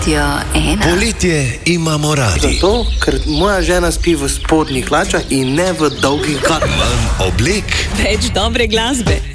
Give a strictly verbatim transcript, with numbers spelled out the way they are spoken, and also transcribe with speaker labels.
Speaker 1: Radio ena.
Speaker 2: Poletje imamo radi.
Speaker 3: Zato, ker moja žena spi v spodnjih hlačah in ne v dolgih galah.
Speaker 2: Manj oblek.
Speaker 4: Več dobre glasbe.